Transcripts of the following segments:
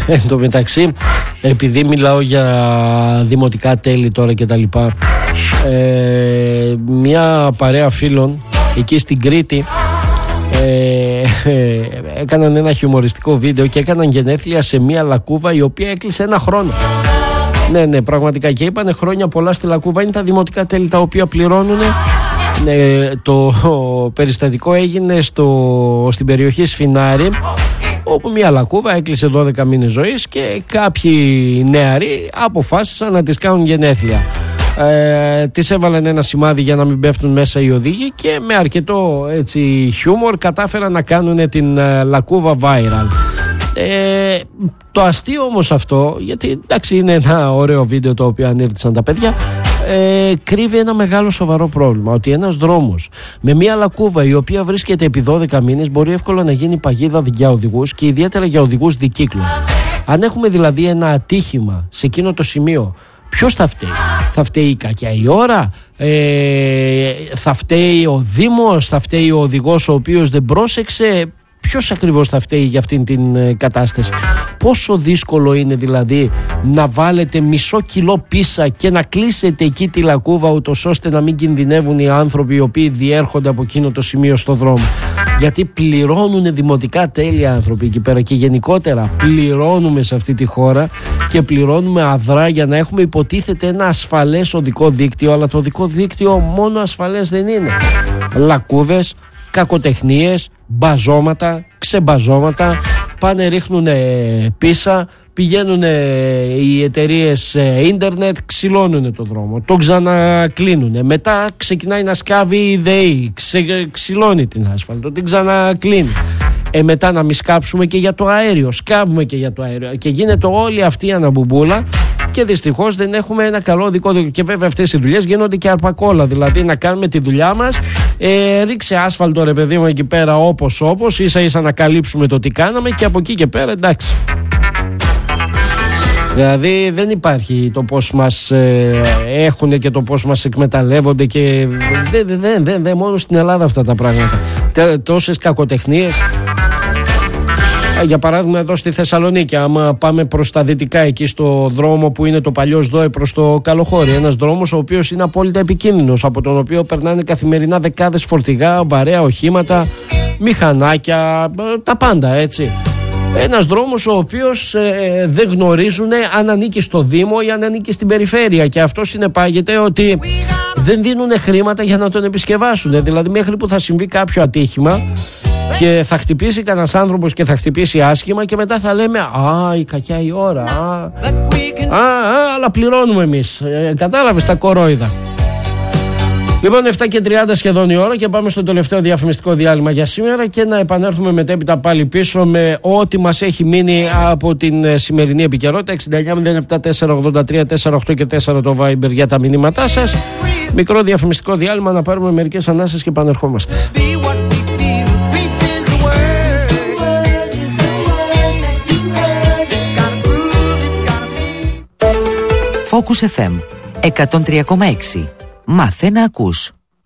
Εν τω μεταξύ, επειδή μιλάω για δημοτικά τέλη τώρα και τα λοιπά, μια παρέα φίλων εκεί στην Κρήτη έκαναν ένα χιουμοριστικό βίντεο και έκαναν γενέθλια σε μια λακκούβα η οποία έκλεισε 1 χρόνο. Ναι, πραγματικά, και είπανε χρόνια πολλά στη λακκούβα. Είναι τα δημοτικά τέλη τα οποία πληρώνουν. Το περιστατικό έγινε στην περιοχή Σφινάρη, όπου μια λακκούβα έκλεισε 12 μήνες ζωής και κάποιοι νεαροί αποφάσισαν να τις κάνουν γενέθλια. Τις έβαλαν ένα σημάδι για να μην πέφτουν μέσα οι οδήγοι και με αρκετό χιούμορ κατάφεραν να κάνουν την λακκούβα viral. Το αστείο όμως αυτό, γιατί εντάξει είναι ένα ωραίο βίντεο το οποίο ανέβησαν τα παιδιά, κρύβει ένα μεγάλο σοβαρό πρόβλημα, ότι ένας δρόμος με μια λακκούβα η οποία βρίσκεται επί 12 μήνες μπορεί εύκολα να γίνει παγίδα για οδηγούς και ιδιαίτερα για οδηγούς δικύκλων. Αν έχουμε δηλαδή ένα ατύχημα σε εκείνο το σημείο, ποιος θα φταίει? Θα φταίει η κακιά η ώρα, θα φταίει ο Δήμος, θα φταίει ο οδηγός ο οποίος δεν πρόσεξε? Ποιος ακριβώς θα φταίει για αυτήν την κατάσταση? Πόσο δύσκολο είναι δηλαδή να βάλετε μισό κιλό πίσα και να κλείσετε εκεί τη λακκούβα, ούτως ώστε να μην κινδυνεύουν οι άνθρωποι οι οποίοι διέρχονται από εκείνο το σημείο στο δρόμο? Γιατί πληρώνουν δημοτικά τέλη άνθρωποι εκεί πέρα και γενικότερα πληρώνουμε σε αυτή τη χώρα και πληρώνουμε αδρά για να έχουμε υποτίθεται ένα ασφαλές οδικό δίκτυο, αλλά το οδικό δίκτυο μόνο ασφαλές δεν είναι. Λακκούβες, κακοτεχνίες, μπαζώματα, ξεμπαζώματα, πάνε ρίχνουν πίσα, πηγαίνουν οι εταιρείες ίντερνετ, ξυλώνουν το δρόμο, τον ξανακλίνουν, μετά ξεκινάει να σκάβει η ΔΕΗ, ξυλώνει την άσφαλτο, την ξανακλίνει. Μετά να μην σκάψουμε και για το αέριο, σκάβουμε και για το αέριο και γίνεται όλη αυτή η αναμπουμπούλα και δυστυχώς δεν έχουμε ένα καλό δικό δίκτυο. Και βέβαια αυτές οι δουλειές γίνονται και αρπακόλα, δηλαδή να κάνουμε τη δουλειά μας, ρίξε άσφαλτο ρε παιδί μου εκεί πέρα όπως ίσα ίσα να καλύψουμε το τι κάναμε και από εκεί και πέρα εντάξει. Δηλαδή δεν υπάρχει το πώς μας έχουν και το πώς μας εκμεταλλεύονται και δεν μόνο στην Ελλάδα αυτά τα πράγματα. Τόσες κακοτεχνίες. Για παράδειγμα εδώ στη Θεσσαλονίκη, άμα πάμε προς τα δυτικά εκεί στο δρόμο που είναι το παλιό ΣΔΟΕ προς το Καλοχώρι, ένας δρόμος ο οποίος είναι απόλυτα επικίνδυνος, από τον οποίο περνάνε καθημερινά δεκάδες φορτηγά, βαρέα οχήματα, μηχανάκια, τα πάντα έτσι. Ένας δρόμος ο οποίος δεν γνωρίζουν αν ανήκει στο Δήμο ή αν ανήκει στην περιφέρεια, και αυτό συνεπάγεται ότι δεν δίνουν χρήματα για να τον επισκευάσουν. Δηλαδή μέχρι που θα συμβεί κάποιο ατύχημα και θα χτυπήσει κανένας άνθρωπος και θα χτυπήσει άσχημα και μετά θα λέμε «Α, η κακιά η ώρα, αλλά πληρώνουμε εμείς». Κατάλαβες τα κορόιδα. Λοιπόν, 7:30 σχεδόν η ώρα και πάμε στο τελευταίο διαφημιστικό διάλειμμα για σήμερα και να επανέλθουμε μετέπειτα πάλι πίσω με ό,τι μας έχει μείνει από την σημερινή επικαιρότητα. 69-07-483-48 και 4 το Viber για τα μηνύματά σας. Μικρό διαφημιστικό διάλειμμα να πάρουμε μερικές ανάσες και επανερχόμαστε. Focus FM 103,6. Μάθε να ακούς.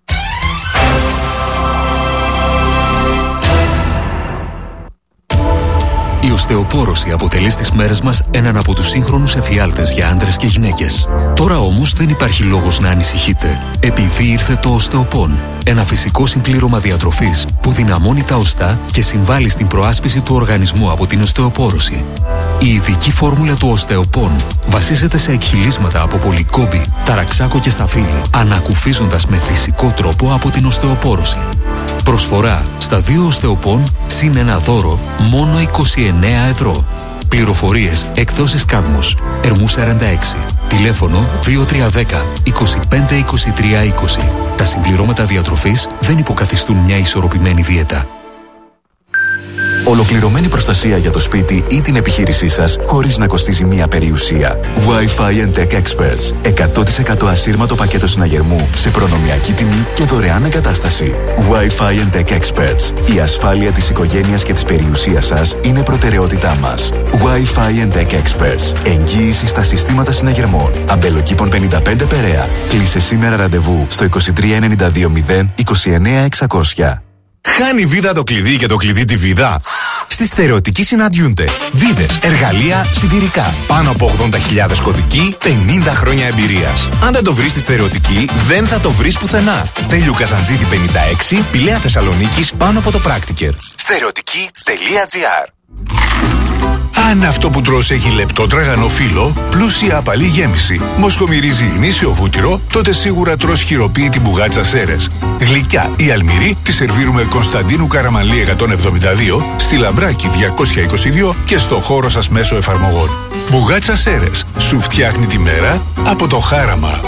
Η οστεοπόρωση αποτελεί στις μέρες μας έναν από τους σύγχρονους εφιάλτες για άντρες και γυναίκες. Τώρα όμως δεν υπάρχει λόγος να ανησυχείτε, επειδή ήρθε το οστεοπόν. Ένα φυσικό συμπλήρωμα διατροφής που δυναμώνει τα οστά και συμβάλλει στην προάσπιση του οργανισμού από την οστεοπόρωση. Η ειδική φόρμουλα του οστεοπόν βασίζεται σε εκχυλίσματα από πολυκόμπη, ταραξάκο και σταφύλι, ανακουφίζοντας με φυσικό τρόπο από την οστεοπόρωση. Προσφορά στα 2 οστεοπόν συν ένα δώρο μόνο 29 ευρώ. Πληροφορίες εκδόσεις Κάδμος, Ερμού 46. Τηλέφωνο 2310 25 23 20. Τα συμπληρώματα διατροφής δεν υποκαθιστούν μια ισορροπημένη δίαιτα. Ολοκληρωμένη προστασία για το σπίτι ή την επιχείρησή σας χωρίς να κοστίζει μία περιουσία. Wi-Fi and Tech Experts. 100% ασύρματο πακέτο συναγερμού σε προνομιακή τιμή και δωρεάν εγκατάσταση. Wi-Fi and Tech Experts. Η ασφάλεια της οικογένειας και της περιουσίας σας είναι προτεραιότητά μας. Wi-Fi and Tech Experts. Εγγύηση στα συστήματα συναγερμών. Αμπελοκήπων 55 Περαία. Κλείσε σήμερα ραντεβού στο 23 92 0 29 600. Χάνει βίδα το κλειδί και το κλειδί τη βίδα. Στη Στερεωτική συναντιούνται βίδες, εργαλεία, σιδηρικά. Πάνω από 80.000 κωδικοί, 50 χρόνια εμπειρίας. Αν δεν το βρεις στη Στερεωτική, δεν θα το βρεις πουθενά. Στέλιου Καζαντζίδη 56, Πηλαία Θεσσαλονίκης, πάνω από το Πράκτικερ. Στερεωτική.gr. Αν αυτό που τρως έχει λεπτό τραγανό φύλλο, πλούσια απαλή γέμιση, μοσχομυρίζει γνήσιο βούτυρο, τότε σίγουρα τρως χειροποίητη μπουγάτσα Σέρες. Γλυκιά ή αλμυρή τη σερβίρουμε Κωνσταντίνου Καραμανλή 172, στη Λαμπράκη 222 και στο χώρο σας μέσω εφαρμογών. Μπουγάτσα Σέρες, σου φτιάχνει τη μέρα από το χάραμα.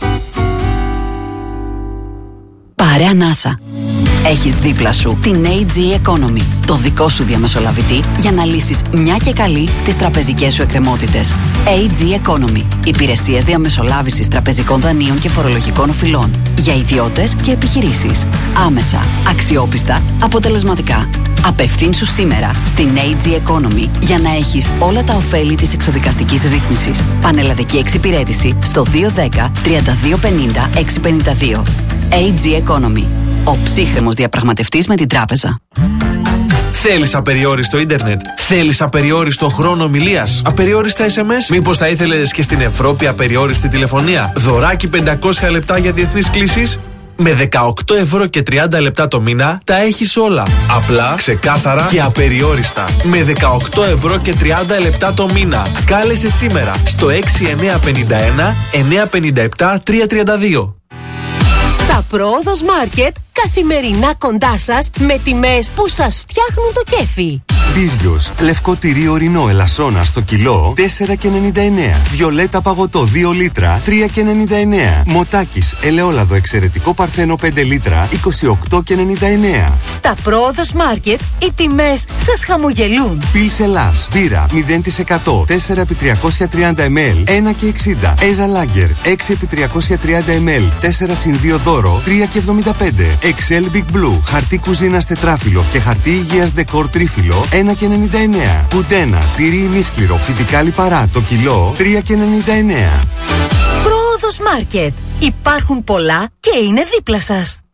Πάρε ανάσα. Έχεις δίπλα σου την AG Economy, το δικό σου διαμεσολαβητή για να λύσεις μια και καλή τις τραπεζικές σου εκκρεμότητες. AG Economy. Υπηρεσίες διαμεσολάβησης τραπεζικών δανείων και φορολογικών οφειλών. Για ιδιώτες και επιχειρήσεις. Άμεσα, αξιόπιστα, αποτελεσματικά. Απευθύνσου σήμερα στην AG Economy για να έχεις όλα τα ωφέλη της εξοδικαστικής ρύθμισης. Πανελλαδική εξυπηρέτηση στο 210 3250 652. AG Economy. Ο ψύχρεμος διαπραγματευτής με την τράπεζα. Θέλεις απεριόριστο ίντερνετ? Θέλεις απεριόριστο χρόνο ομιλίας? Απεριόριστα SMS? Μήπως θα ήθελες και στην Ευρώπη απεριόριστη τηλεφωνία? Δωράκι 500 λεπτά για διεθνείς κλήσεις? Με 18 ευρώ και 30 λεπτά το μήνα τα έχεις όλα. Απλά, ξεκάθαρα και απεριόριστα. Με 18 ευρώ και 30 λεπτά το μήνα. Κάλεσε σήμερα στο 6951 957 332. Τα Πρόοδος Μάρκετ καθημερινά κοντά σας με τιμές που σας φτιάχνουν το κέφι. Μπίζιος, λευκό τυρί ορεινό ελασσόνα στο κιλό 4,99. Βιολέτα παγωτό 2 λίτρα 3,99. Μοτάκης ελαιόλαδο εξαιρετικό παρθένο 5 λίτρα 28,99. Στα Πρόοδος Μάρκετ οι τιμές σας χαμογελούν. Πιλς Ελλάς, μπύρα 0% 4x330 ml 1,60. Έζα Λάγκερ 6x330 ml 4x2 δώρο 3,75. Excel Big Blue, χαρτί κουζίνας τετράφυλλο και χαρτί υγείας ντεκόρ τρίφυλλο 1,99. Κουντένα, τυρί ημίσκληρο, φυτικά λιπαρά, το κιλό 3,99. Πρόοδος Μάρκετ. Υπάρχουν πολλά και είναι δίπλα σας.